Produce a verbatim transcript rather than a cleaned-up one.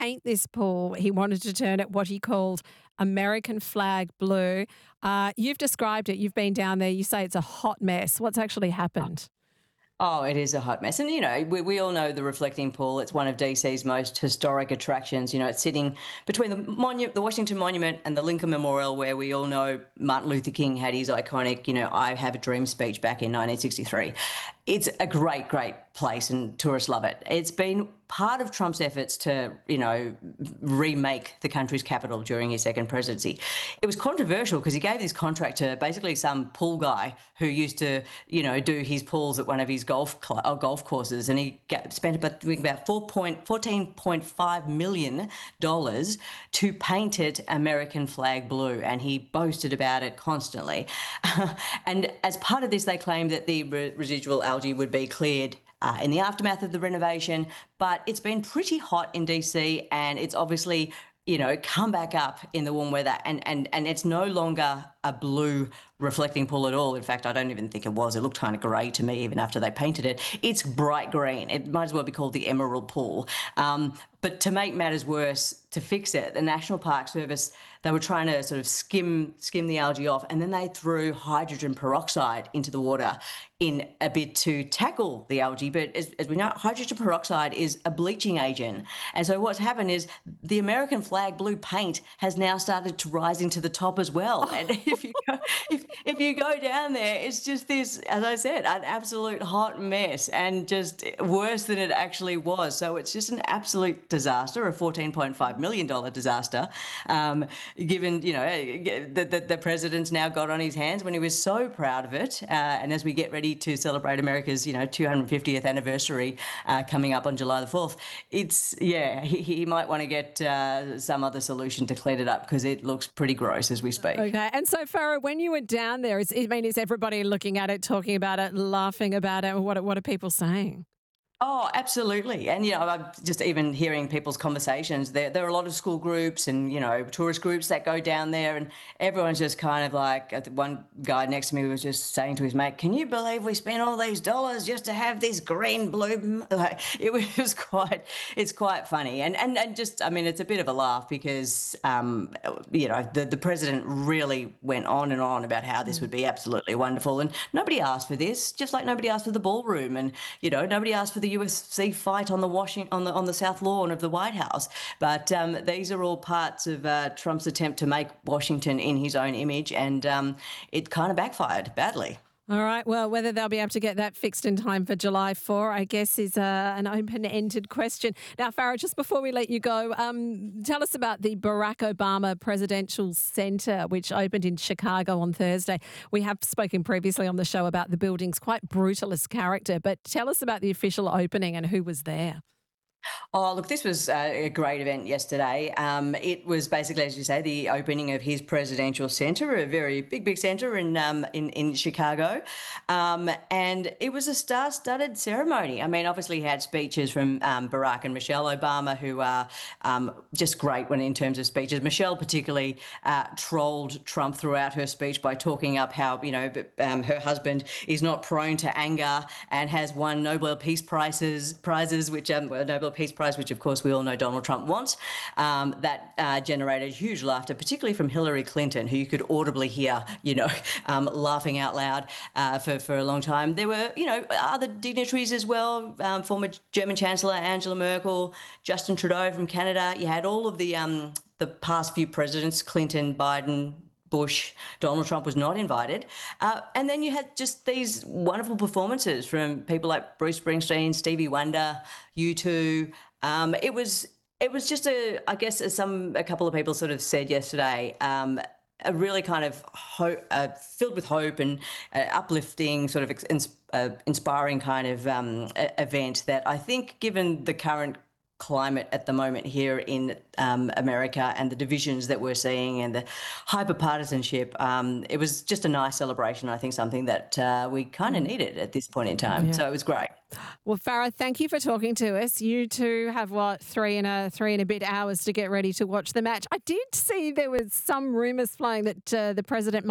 paint this pool. He wanted to turn it what he called American flag blue. Uh, you've described it. You've been down there. You say it's a hot mess. What's actually happened? Oh, it is a hot mess. And, you know, we, we all know the reflecting pool. It's one of D C's most historic attractions. You know, it's sitting between the, monu- the Washington Monument and the Lincoln Memorial, where we all know Martin Luther King had his iconic, you know, I Have a Dream speech back in nineteen sixty-three. It's a great, great place and tourists love it. It's been part of Trump's efforts to, you know, remake the country's capital during his second presidency. It was controversial because he gave this contract to basically some pool guy who used to, you know, do his pools at one of his golf cl- uh, golf courses, and he get, spent about, about four point, fourteen point five million dollars to paint it American flag blue, and he boasted about it constantly. And as part of this, they claimed that the re- residual algae would be cleared Uh, in the aftermath of the renovation, but it's been pretty hot in D C, and it's obviously, you know, come back up in the warm weather, and and and it's no longer a blue reflecting pool at all. In fact, I don't even think it was. It looked kind of grey to me even after they painted it. It's bright green. It might as well be called the Emerald Pool. Um, but to make matters worse, to fix it, the National Park Service, they were trying to sort of skim skim the algae off, and then they threw hydrogen peroxide into the water in a bit to tackle the algae. But as, as we know, hydrogen peroxide is a bleaching agent. And so what's happened is the American flag blue paint has now started to rise into the top as well. And if you go, if, if you go down there, it's just this, as I said, an absolute hot mess, and just worse than it actually was. So it's just an absolute disaster, a fourteen point five million dollars disaster, um, given, you know, the, the, the president's now got on his hands when he was so proud of it. Uh, and as we get ready to celebrate America's, you know, two hundred fiftieth anniversary uh, coming up on July the fourth, it's, yeah, he, he might want to get uh, some other solution to clean it up, because it looks pretty gross as we speak. Okay. And so, Farah, when you were down there, is, I mean, is everybody looking at it, talking about it, laughing about it? What, what are people saying? Oh, absolutely. And, you know, I'm just even hearing people's conversations. There, there are a lot of school groups and, you know, tourist groups that go down there, and everyone's just kind of like, uh, one guy next to me was just saying to his mate, can you believe we spent all these dollars just to have this green blue? Like, it was quite, it's quite funny. And, and, and just, I mean, it's a bit of a laugh because, um, you know, the, the president really went on and on about how this would be absolutely wonderful. And nobody asked for this, just like nobody asked for the ballroom, and, you know, nobody asked for the U F C fight on the Washington on the on the South Lawn of the White House. But um, these are all parts of uh, Trump's attempt to make Washington in his own image, and um, it kind of backfired badly. All right. Well, whether they'll be able to get that fixed in time for July fourth, I guess, is uh, an open-ended question. Now, Farah, just before we let you go, um, tell us about the Barack Obama Presidential Center, which opened in Chicago on Thursday. We have spoken previously on the show about the building's quite brutalist character, but tell us about the official opening and who was there. Oh, look, this was uh, a great event yesterday. Um, it was basically, as you say, the opening of his presidential centre, a very big, big centre in, um, in in Chicago, um, and it was a star-studded ceremony. I mean, obviously, he had speeches from um, Barack and Michelle Obama, who are um, just great when in terms of speeches. Michelle particularly uh, trolled Trump throughout her speech by talking up how, you know, um, her husband is not prone to anger and has won Nobel Peace Prizes, prizes, which um, well, Nobel Peace Prize, which of course we all know Donald Trump wants. Um, that uh, generated huge laughter, particularly from Hillary Clinton, who you could audibly hear, you know, um, laughing out loud uh, for, for a long time. There were, you know, other dignitaries as well, um, former German Chancellor Angela Merkel, Justin Trudeau from Canada. You had all of the um, the past few presidents, Clinton, Biden, Bush. Donald Trump was not invited. Uh, and then you had just these wonderful performances from people like Bruce Springsteen, Stevie Wonder, U two. Um, it was it was just a, I guess, as some a couple of people sort of said yesterday, um, a really kind of hope, uh, filled with hope and uh, uplifting, sort of ins- uh, inspiring kind of um, a- event that I think, given the current climate at the moment here in um, America and the divisions that we're seeing and the hyper-partisanship, um, it was just a nice celebration. I think something that uh, we kind of needed at this point in time. Yeah. So it was great. Well, Farah, thank you for talking to us. You two have, what, three and a three and a bit hours to get ready to watch the match. I did see there was some rumours flying that uh, the president